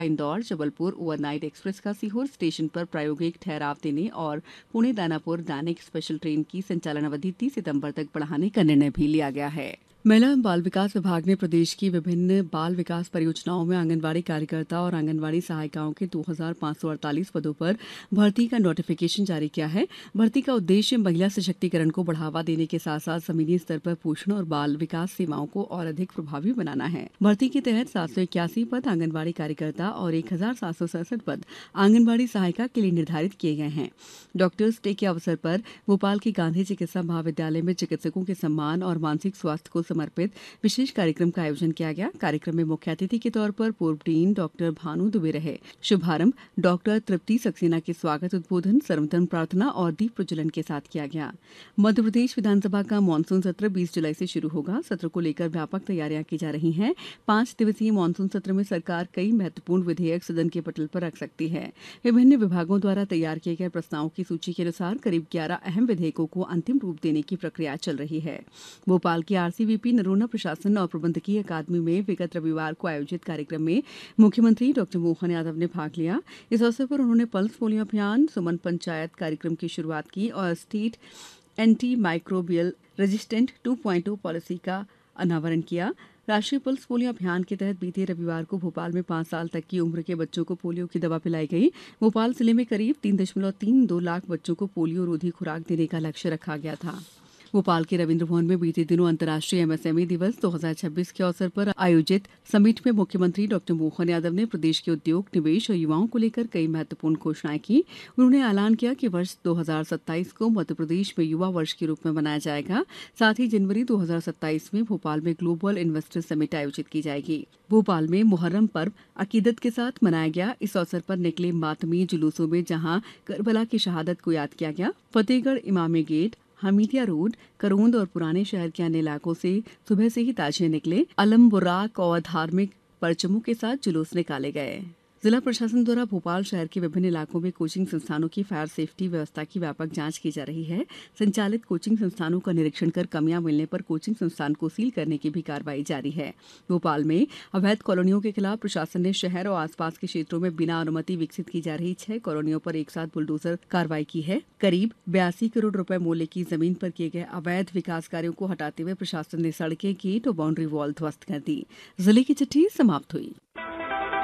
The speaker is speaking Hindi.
इंदौर जबलपुर ओवरनाइट एक्सप्रेस का सीहोर स्टेशन पर प्रायोगिक ठहराव देने और पुणे दानापुर दैनिक स्पेशल ट्रेन की संचालन अवधि 30 सितंबर तक बढ़ाने का निर्णय भी लिया गया है। महिला एवं बाल विकास विभाग ने प्रदेश की विभिन्न बाल विकास परियोजनाओं में आंगनबाड़ी कार्यकर्ता और आंगनबाड़ी सहायिकाओं के 2,548 पदों पर भर्ती का नोटिफिकेशन जारी किया है। भर्ती का उद्देश्य महिला सशक्तिकरण को बढ़ावा देने के साथ साथ जमीनी स्तर पर पोषण और बाल विकास सेवाओं को और अधिक प्रभावी बनाना है। भर्ती के तहत 781 पद आंगनबाड़ी कार्यकर्ता और 1,767 पद आंगनबाड़ी सहायिका के लिए निर्धारित किए गए हैं। डॉक्टर्स डे के अवसर पर भोपाल के गांधी चिकित्सा महाविद्यालय में चिकित्सकों के सम्मान और मानसिक स्वास्थ्य को समर्पित विशेष कार्यक्रम का आयोजन किया गया। कार्यक्रम में मुख्य अतिथि के तौर पर पूर्व डीन डॉक्टर भानु दुबे रहे। शुभारंभ डॉक्टर तृप्ति सक्सेना के स्वागत उद्बोधन सर्वधर्म प्रार्थना और दीप प्रज्वलन के साथ किया गया। मध्य प्रदेश विधानसभा का मानसून सत्र 20 जुलाई से शुरू होगा। सत्र को लेकर व्यापक तैयारियां की जा रही हैं। 5 दिवसीय मानसून सत्र में सरकार कई महत्वपूर्ण विधेयक सदन के पटल पर रख सकती है। विभिन्न विभागों द्वारा तैयार किए गए प्रस्तावों की सूची के अनुसार करीब 11 अहम विधेयकों को अंतिम रूप देने की प्रक्रिया चल रही है। भोपाल की आरसीवीपी नरोन्ना प्रशासन और प्रबंधकीय अकादमी में विगत रविवार को आयोजित कार्यक्रम में मुख्यमंत्री डॉ मोहन यादव ने भाग लिया। इस अवसर पर उन्होंने पल्स पोलियो अभियान, सुमन पंचायत कार्यक्रम की शुरुआत की और state anti microbial resistant 2.0 policy का अनावरण किया। राष्ट्रीय पल्स पोलियो अभियान के तहत बीते रविवार को भोपाल में 5 साल तक की उम्र के बच्चों को पोलियो की दवा पिलाई गई। भोपाल जिले में करीब 3.32 लाख बच्चों को पोलियो रोधी खुराक देने का लक्ष्य रखा गया था। भोपाल के रविंद्र भवन में बीते दिनों अंतर्राष्ट्रीय एमएसएमई दिवस 2026 के अवसर पर आयोजित समिट में मुख्यमंत्री डॉ मोहन यादव ने प्रदेश के उद्योग, निवेश और युवाओं को लेकर कई महत्वपूर्ण घोषणाएं की। उन्होंने ऐलान किया कि वर्ष 2027 को मध्य प्रदेश में युवा वर्ष के रूप में मनाया जाएगा। साथ ही जनवरी 2027 में भोपाल में ग्लोबल इन्वेस्टर समिट आयोजित की जाएगी। भोपाल में मुहर्रम पर्व अकीदत के साथ मनाया गया। इस अवसर पर निकले मातमी जुलूसों में जहां करबला की शहादत को याद किया गया, फतेहगढ़ इमामी गेट, हमीदिया रोड, करोंद और पुराने शहर के अन्य इलाकों से सुबह से ही ताजिए निकले। अलम बुराक और धार्मिक परचमों के साथ जुलूस निकाले गए। जिला प्रशासन द्वारा भोपाल शहर के विभिन्न इलाकों में कोचिंग संस्थानों की फायर सेफ्टी व्यवस्था की व्यापक जांच की जा रही है। संचालित कोचिंग संस्थानों का निरीक्षण कर कमियां मिलने पर कोचिंग संस्थान को सील करने की भी कार्रवाई जारी है। भोपाल में अवैध कॉलोनियों के खिलाफ प्रशासन ने शहर और आसपास के क्षेत्रों में बिना अनुमति विकसित की जा रही 6 कॉलोनियों पर एक साथ बुलडोजर कार्रवाई की है। करीब 82 करोड़ रुपए मूल्य की जमीन पर किए गए अवैध विकास कार्यों को हटाते हुए प्रशासन ने सड़कें, गेट और बाउंड्री वॉल ध्वस्त कर दी। जिले की चिट्ठी समाप्त हुई।